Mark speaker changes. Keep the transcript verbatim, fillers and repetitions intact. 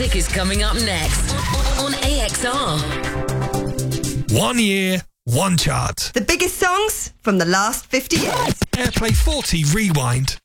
Speaker 1: Classic is coming up next on A X R.
Speaker 2: One year, one chart.
Speaker 3: The biggest songs from the last fifty years.
Speaker 2: Airplay forty Rewind.